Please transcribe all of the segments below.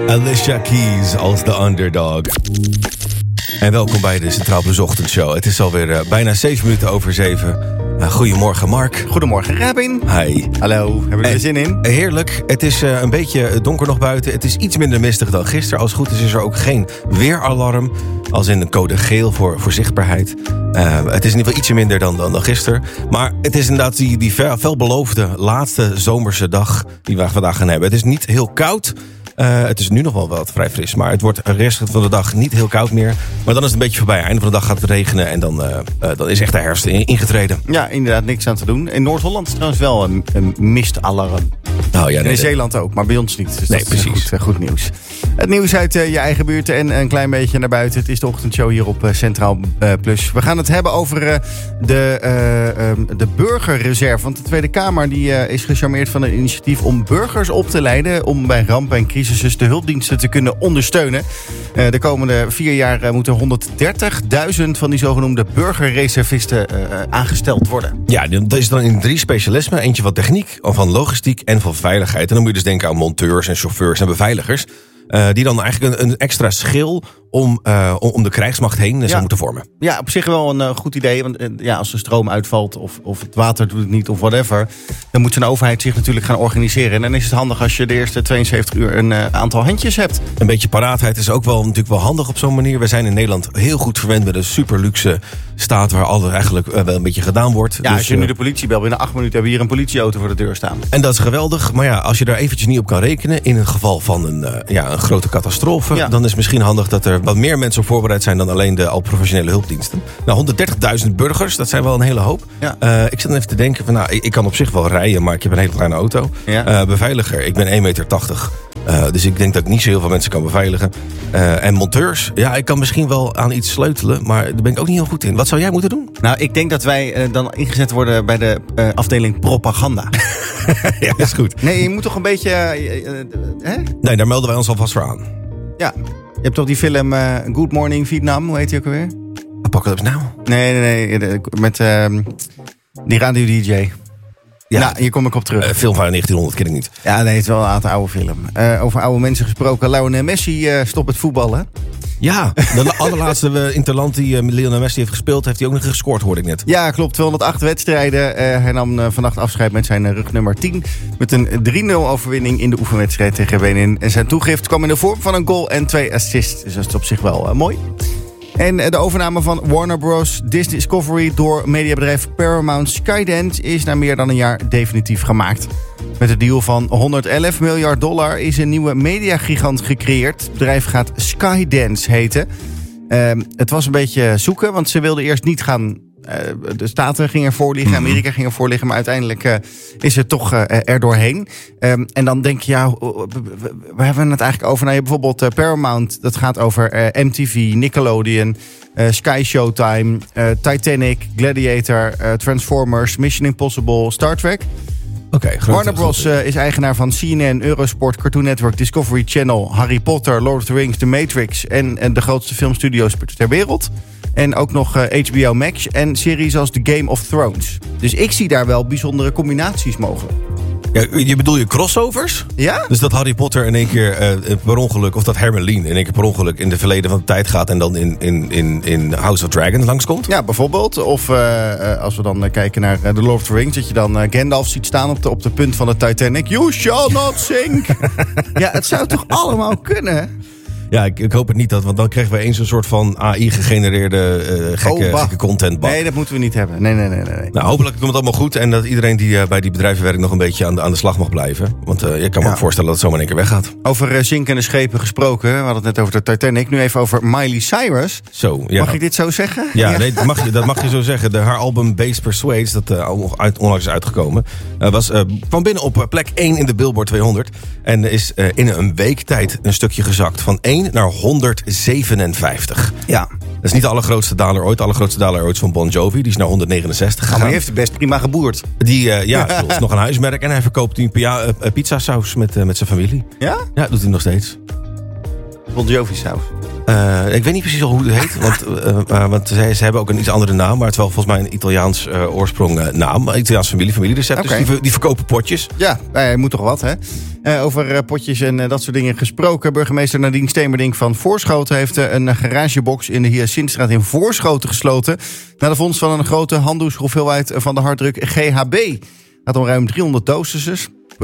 Alicia Keys als de underdog. En welkom bij de Centraal Plus Ochtendshow. Het is alweer bijna 7 minuten over 7. Goedemorgen Mark. Goedemorgen Rabin. Hi. Hallo, hebben we er zin in? Heerlijk. Het is een beetje donker nog buiten. Het is iets minder mistig dan gisteren. Als het goed is er ook geen weeralarm. Als in een code geel voor zichtbaarheid. Het is in ieder geval ietsje minder dan gisteren. Maar het is inderdaad die veelbeloofde laatste zomerse dag die we vandaag gaan hebben. Het is niet heel koud. Het is nu nog wel wat vrij fris, maar het wordt de rest van de dag niet heel koud meer. Maar dan is het een beetje voorbij. Einde van de dag gaat het regenen en dan is echt de herfst ingetreden. Ja, inderdaad, niks aan te doen. In Noord-Holland is trouwens wel een mistalarm. Oh, ja, en in Zeeland ook, maar bij ons niet. Dus nee, dat precies. Is goed nieuws. Het nieuws uit je eigen buurt en een klein beetje naar buiten. Het is de ochtendshow hier op Centraal Plus. We gaan het hebben over de burgerreserve. Want de Tweede Kamer die, is gecharmeerd van een initiatief om burgers op te leiden om bij rampen en crisissen de hulpdiensten te kunnen ondersteunen. De komende 4 jaar moeten 130.000 van die zogenoemde burgerreservisten aangesteld worden. Ja, dat is dan in 3 specialismen. Eentje van techniek, van logistiek en van veiligheid. En dan moet je dus denken aan monteurs en chauffeurs en beveiligers. Die dan eigenlijk een extra schil om de krijgsmacht heen zou moeten vormen. Ja, op zich wel een goed idee. Want als de stroom uitvalt of het water doet het niet of whatever, dan moet zo'n overheid zich natuurlijk gaan organiseren. En dan is het handig als je de eerste 72 uur een aantal handjes hebt. Een beetje paraatheid is ook natuurlijk wel handig op zo'n manier. We zijn in Nederland heel goed verwend met een super luxe staat waar alles eigenlijk wel een beetje gedaan wordt. Ja, dus, als je nu de politie belt, binnen 8 minuten hebben we hier een politieauto voor de deur staan. En dat is geweldig. Maar ja, als je daar eventjes niet op kan rekenen in een geval van een grote catastrofe, dan is het misschien handig dat er wat meer mensen op voorbereid zijn dan alleen de al professionele hulpdiensten. Nou, 130.000 burgers, dat zijn wel een hele hoop. Ja. Ik zat even te denken van, ik kan op zich wel rijden, maar ik heb een hele kleine auto. Ja. Beveiliger, ik ben 1,80 meter. Dus ik denk dat ik niet zo heel veel mensen kan beveiligen. En monteurs, ja, ik kan misschien wel aan iets sleutelen, maar daar ben ik ook niet heel goed in. Wat zou jij moeten doen? Nou, ik denk dat wij dan ingezet worden bij de afdeling propaganda. Ja, dat is goed. Nee, je moet toch een beetje... hè? Nee, daar melden wij ons alvast voor aan. Ja, je hebt toch die film Good Morning Vietnam, hoe heet die ook alweer? Apocalypse Now? Nee, met die radio-dj. Ja, nou, hier kom ik op terug. Film van 1900 ken ik niet. Ja, nee, het is wel een oude film. Over oude mensen gesproken. Lionel Messi stopt het voetballen. Ja, de allerlaatste interland die Lionel Messi heeft gespeeld, heeft hij ook nog gescoord, hoorde ik net. Ja, klopt. 208 wedstrijden. Hij nam vannacht afscheid met zijn rugnummer 10. Met een 3-0 overwinning in de oefenwedstrijd tegen Benin. En zijn toegift kwam in de vorm van een goal en 2 assists. Dus dat is op zich wel mooi. En de overname van Warner Bros. Discovery door mediabedrijf Paramount Skydance is na meer dan een jaar definitief gemaakt. Met een deal van $111 miljard is een nieuwe mediagigant gecreëerd. Het bedrijf gaat Skydance heten. Het was een beetje zoeken, want ze wilden eerst niet gaan. De Staten gingen ervoor liggen, Amerika ging ervoor liggen, maar uiteindelijk is het toch er doorheen. En dan denk je, waar hebben we het eigenlijk over? Nou, je hebt bijvoorbeeld Paramount, dat gaat over MTV, Nickelodeon, Sky Showtime, Titanic, Gladiator, Transformers, Mission Impossible, Star Trek. Warner Bros. Is eigenaar van CNN, Eurosport, Cartoon Network, Discovery Channel, Harry Potter, Lord of the Rings, The Matrix en de grootste filmstudio's ter wereld. En ook nog HBO Max en series als The Game of Thrones. Dus ik zie daar wel bijzondere combinaties mogelijk. Ja, je bedoel je crossovers? Ja? Dus dat Harry Potter in één keer per ongeluk, of dat Hermeline in één keer per ongeluk in de verleden van de tijd gaat en dan in House of Dragons langskomt? Ja, bijvoorbeeld. Of als we dan kijken naar The Lord of the Rings, dat je dan Gandalf ziet staan op de punt van de Titanic. You shall not sink! Ja, het zou toch allemaal kunnen? Ja, ik hoop het niet, want dan krijgen we eens een soort van AI-gegenereerde gekke contentbak. Nee, dat moeten we niet hebben. Nee. Nou, hopelijk komt het allemaal goed en dat iedereen die bij die bedrijven werkt nog een beetje aan de slag mag blijven. Want je kan me ook voorstellen dat het zomaar in één keer weggaat. Over zinkende schepen gesproken, we hadden het net over de Titanic. Nu even over Miley Cyrus. Zo, ja. Mag ik dit zo zeggen? Ja, nee, dat mag je zo zeggen. Haar album Bass Persuades, dat onlangs is uitgekomen, kwam binnen op plek 1 in de Billboard 200. En is in een week tijd een stukje gezakt van 1 naar 157. Ja. Dat is niet de allergrootste daler ooit. De allergrootste daler ooit is van Bon Jovi. Die is naar 169 gegaan. Maar hij heeft het best prima geboerd. Die is nog een huismerk. En hij verkoopt nu pizzasaus met zijn familie. Ja? Ja, doet hij nog steeds. Bon Jovi saus. Ik weet niet precies al hoe het heet. Want ze hebben ook een iets andere naam. Maar het is wel volgens mij een Italiaans oorsprong naam. Een Italiaans familierecept. Okay. Dus die verkopen potjes. Ja, je moet toch wat, hè? Over potjes en dat soort dingen gesproken. Burgemeester Nadine Stemerdink van Voorschoten heeft een garagebox in de Hyacinthstraat in Voorschoten gesloten. Na de vondst van een grote handdoeshoeveelheid van de harddruk GHB. Het gaat om ruim 300 dosissen.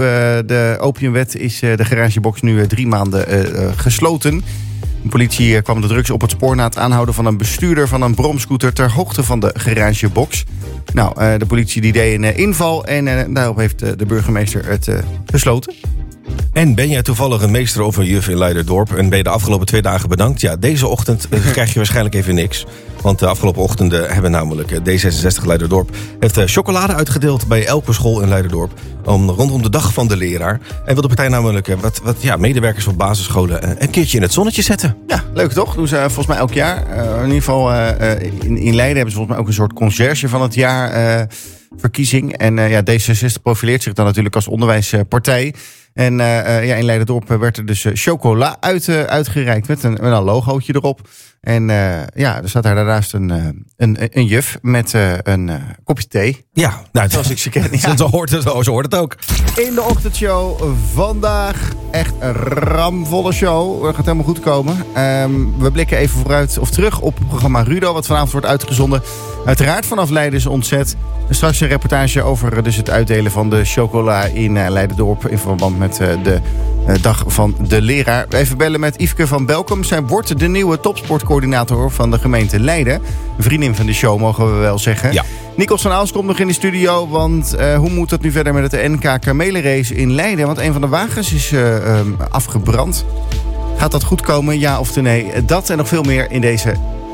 De opiumwet is de garagebox nu 3 maanden gesloten. De politie kwam de drugs op het spoor na het aanhouden van een bestuurder van een bromscooter ter hoogte van de garagebox. Nou, de politie die deed een inval en daarop heeft de burgemeester het gesloten. En ben jij toevallig een meester of een juf in Leiderdorp en ben je de afgelopen 2 dagen bedankt? Ja, deze ochtend krijg je waarschijnlijk even niks. Want de afgelopen ochtenden hebben namelijk D66 Leiderdorp heeft chocolade uitgedeeld bij elke school in Leiderdorp. Rondom de dag van de leraar. En wil de partij namelijk wat medewerkers van basisscholen een keertje in het zonnetje zetten. Ja, leuk toch? Doen ze volgens mij elk jaar. In ieder geval in Leiden hebben ze volgens mij ook een soort conciërge van het jaar verkiezing. En D66 profileert zich dan natuurlijk als onderwijspartij. En in Leiderdorp werd er dus chocola uitgereikt met een logootje erop. En er staat daar daarnaast een juf met een kopje thee. Ja, nou, zoals ik ze ken. Ja. Zo hoort het ook. In de ochtendshow vandaag echt een ramvolle show. Het gaat helemaal goed komen. We blikken even vooruit of terug op het programma Rudo, wat vanavond wordt uitgezonden. Uiteraard vanaf Leiden is ontzet. Straks een reportage over dus het uitdelen van de chocola in Leiderdorp in verband met de dag van de leraar. Even bellen met Yveske van Belkom. Zij wordt de nieuwe topsportcoördinator van de gemeente Leiden. Een vriendin van de show, mogen we wel zeggen. Ja. Nikos van Aalst komt nog in de studio. Want hoe moet het nu verder met het NK Kamelenrace in Leiden? Want een van de wagens is afgebrand. Gaat dat goed komen, ja of nee? Dat en nog veel meer in dit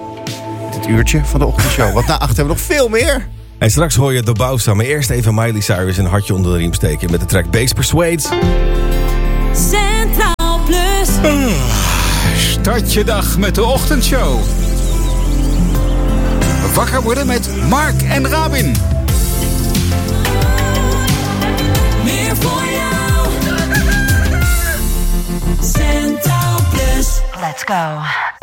uurtje van de ochtendshow. Want na 8 hebben we nog veel meer. En straks hoor je de bouw staan. Maar eerst even Miley Cyrus een hartje onder de riem steken met de track Base Persuades. Centraal Plus. Start je dag met de ochtendshow. Wakker worden met Mark en Rabin. Meer voor jou. Centraal Plus. Let's go.